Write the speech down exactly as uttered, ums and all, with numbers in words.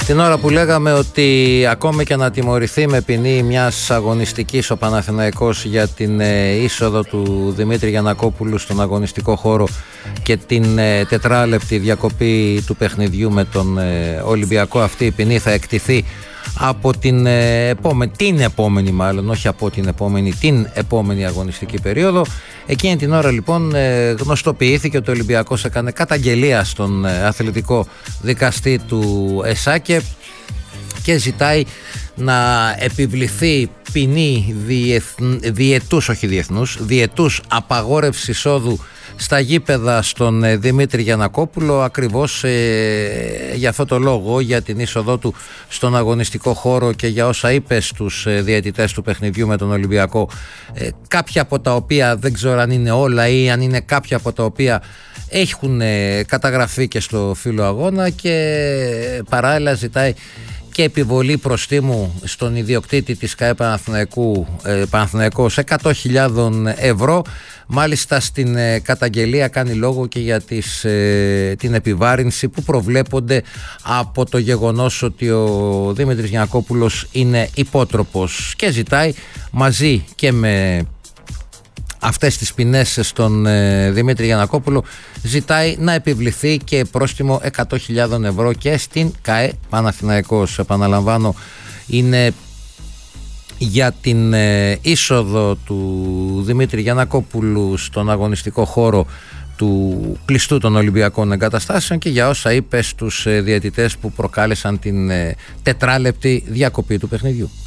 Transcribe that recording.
Την ώρα που λέγαμε ότι ακόμη και να τιμωρηθεί με ποινή μιας αγωνιστικής ο Παναθηναϊκός για την ε, είσοδο του Δημήτρη Γιαννακόπουλου στον αγωνιστικό χώρο και την ε, τετράλεπτη διακοπή του παιχνιδιού με τον ε, Ολυμπιακό, αυτή η ποινή θα εκτιθεί από την ε, επόμενη, την επόμενη μάλλον, όχι από την επόμενη, την επόμενη αγωνιστική περίοδο. Εκείνη την ώρα λοιπόν ε, γνωστοποιήθηκε ότι ο Ολυμπιακός έκανε καταγγελία στον ε, αθλητικό δικαστή του ΕΣΑΚΕ και ζητάει να επιβληθεί ποινή διεθ... διετούς, όχι διεθνούς, διετούς απαγόρευση εισόδου στα γήπεδα στον ε, Δημήτρη Γιαννακόπουλο, ακριβώς ε, για αυτό το λόγο, για την είσοδό του στον αγωνιστικό χώρο και για όσα είπε στους ε, διαιτητές του παιχνιδιού με τον Ολυμπιακό, ε, κάποια από τα οποία δεν ξέρω αν είναι όλα ή αν είναι κάποια από τα οποία έχουν ε, καταγραφεί και στο φύλλο αγώνα, και παράλληλα ζητάει και επιβολή προστίμου στον ιδιοκτήτη της ΚΑΕ Παναθηναϊκού, ε, Παναθηναϊκός εκατό χιλιάδες ευρώ. Μάλιστα στην ε, καταγγελία κάνει λόγο και για τις, ε, την επιβάρυνση που προβλέπονται από το γεγονός ότι ο Δημήτρης Γιαννακόπουλος είναι υπότροπος, και ζητάει μαζί και με αυτές τις ποινές στον ε, Δημήτρη Γιαννακόπουλο, ζητάει να επιβληθεί και πρόστιμο εκατό χιλιάδες ευρώ και στην ΚΑΕ Παναθηναϊκός. Επαναλαμβάνω, είναι για την ε, είσοδο του Δημήτρη Γιαννακόπουλου στον αγωνιστικό χώρο του κλειστού των Ολυμπιακών εγκαταστάσεων και για όσα είπε στους ε, διαιτητές που προκάλεσαν την ε, τετράλεπτη διακοπή του παιχνιδιού.